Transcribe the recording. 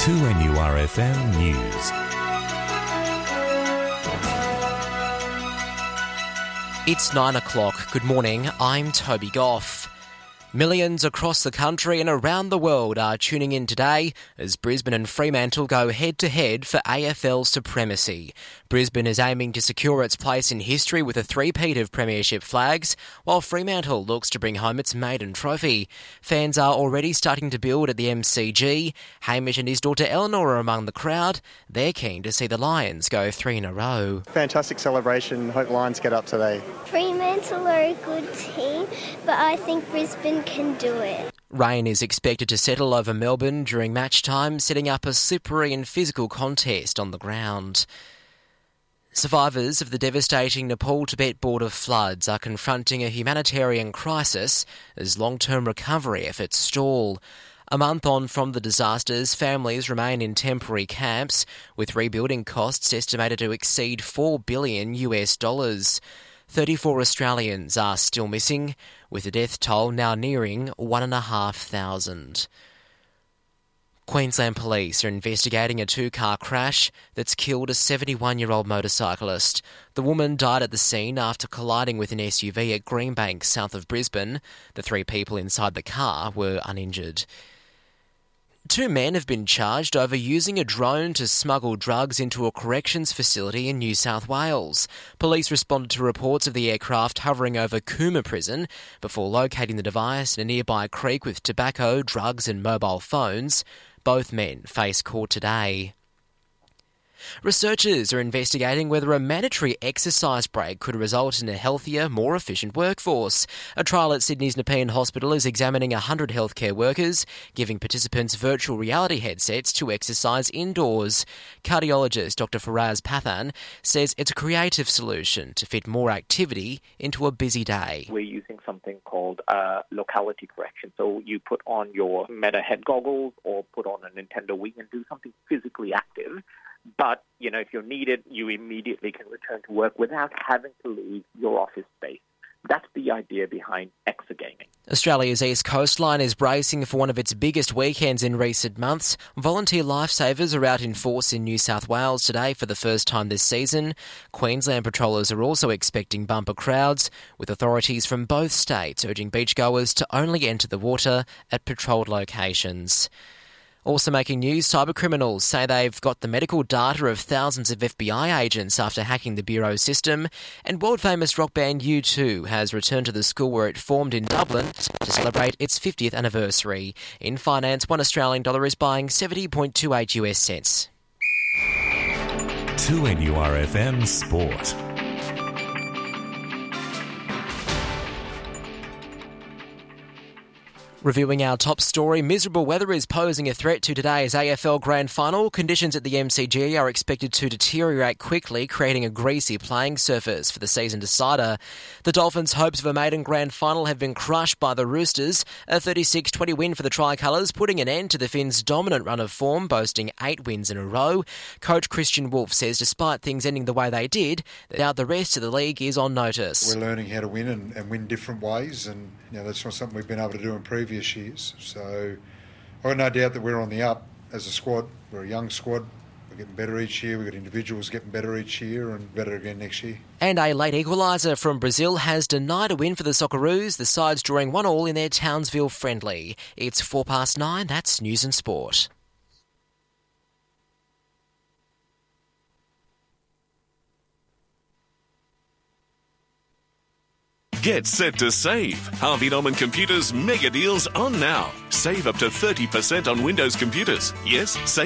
2NURFM News. It's 9 o'clock. Good morning, I'm Toby Goff. Millions across the country and around the world are tuning in today as Brisbane and Fremantle go head-to-head for AFL supremacy. Brisbane is aiming to secure its place in history with a three-peat of premiership flags, while Fremantle looks to bring home its maiden trophy. Fans are already starting to build at the MCG. Hamish and his daughter Eleanor are among the crowd. They're keen to see the Lions go 3 in a row. Fantastic celebration. Hope Lions get up today. Fremantle are a good team, but I think Brisbane can do it. Rain is expected to settle over Melbourne during match time, setting up a slippery and physical contest on the ground. Survivors of the devastating Nepal-Tibet border floods are confronting a humanitarian crisis as long-term recovery efforts stall. A month on from the disasters, families remain in temporary camps, with rebuilding costs estimated to exceed $4 billion. 34 Australians are still missing, with the death toll now nearing 1,500. Queensland Police are investigating a two-car crash that's killed a 71-year-old motorcyclist. The woman died at the scene after colliding with an SUV at Greenbank, south of Brisbane. The three people inside the car were uninjured. Two men have been charged over using a drone to smuggle drugs into a corrections facility in New South Wales. Police responded to reports of the aircraft hovering over Cooma Prison before locating the device in a nearby creek with tobacco, drugs and mobile phones. Both men face court today. Researchers are investigating whether a mandatory exercise break could result in a healthier, more efficient workforce. A trial at Sydney's Nepean Hospital is examining 100 healthcare workers, giving participants virtual reality headsets to exercise indoors. Cardiologist Dr. Faraz Pathan says it's a creative solution to fit more activity into a busy day. We're using something called locality correction. So you put on your Meta head goggles or put on a Nintendo Wii and do something physically active. But, if you're needed, you immediately can return to work without having to leave your office space. That's the idea behind exergaming. Australia's east coastline is bracing for one of its biggest weekends in recent months. Volunteer lifesavers are out in force in New South Wales today for the first time this season. Queensland patrollers are also expecting bumper crowds, with authorities from both states urging beachgoers to only enter the water at patrolled locations. Also making news, cybercriminals say they've got the medical data of thousands of FBI agents after hacking the Bureau system, and world-famous rock band U2 has returned to the school where it formed in Dublin to celebrate its 50th anniversary. In finance, $1 Australian is buying 70.28 US cents. 2NURFM Sport. Reviewing our top story, miserable weather is posing a threat to today's AFL Grand Final. Conditions at the MCG are expected to deteriorate quickly, creating a greasy playing surface for the season decider. The Dolphins' hopes of a maiden Grand Final have been crushed by the Roosters. A 36-20 win for the Tricolours, putting an end to the Finns' dominant run of form, boasting 8 wins in a row. Coach Christian Wolf says despite things ending the way they did, now the rest of the league is on notice. We're learning how to win and win different ways, and that's not something we've been able to do in previous years. So I've got no doubt that we're on the up as a squad. We're a young squad. We're getting better each year. We've got individuals getting better each year and better again next year. And a late equaliser from Brazil has denied a win for the Socceroos, the sides drawing 1-1 in their Townsville friendly. It's 9:04. That's News and Sport. Get set to save. Harvey Norman Computers mega deals on now. Save up to 30% on Windows computers. Yes, save